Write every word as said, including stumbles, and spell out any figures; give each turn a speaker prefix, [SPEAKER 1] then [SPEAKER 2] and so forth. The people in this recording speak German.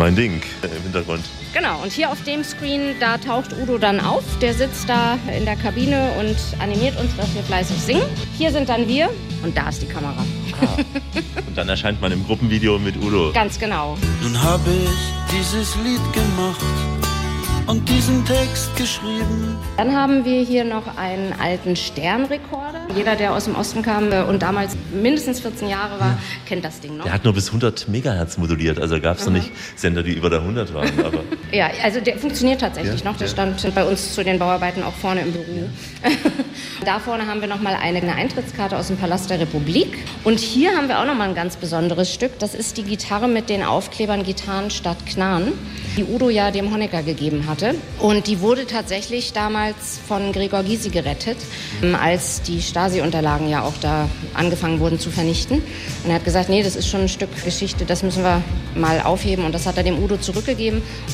[SPEAKER 1] mein Ding im Hintergrund.
[SPEAKER 2] Genau, und hier auf dem Screen, da taucht Udo dann auf. Der sitzt da in der Kabine und animiert uns, dass wir fleißig singen. Hier sind dann wir und da ist die Kamera.
[SPEAKER 1] Ah. Und dann erscheint man im Gruppenvideo mit Udo.
[SPEAKER 2] Ganz genau.
[SPEAKER 3] Nun habe ich dieses Lied gemacht und diesen Text geschrieben.
[SPEAKER 2] Dann haben wir hier noch einen alten Sternrekorder. Jeder, der aus dem Osten kam und damals mindestens vierzehn Jahre war, kennt das Ding noch.
[SPEAKER 1] Der hat nur bis hundert Megahertz moduliert, also gab es noch nicht Sender, die über der hundert waren. Aber
[SPEAKER 2] ja, also der funktioniert tatsächlich
[SPEAKER 1] ja,
[SPEAKER 2] noch. Der
[SPEAKER 1] ja.
[SPEAKER 2] stand bei uns zu den Bauarbeiten auch vorne im Büro. Ja. Da vorne haben wir nochmal eine, eine Eintrittskarte aus dem Palast der Republik. Und hier haben wir auch nochmal ein ganz besonderes Stück. Das ist die Gitarre mit den Aufklebern Gitarrenstadt Knarren, die Udo ja dem Honecker gegeben hatte. Und die wurde tatsächlich damals von Gregor Gysi gerettet, als die Stasi-Unterlagen ja auch da angefangen wurden zu vernichten. Und er hat gesagt, nee, das ist schon ein Stück Geschichte, das müssen wir mal aufheben. Und das hat er dem Udo zurückgegeben.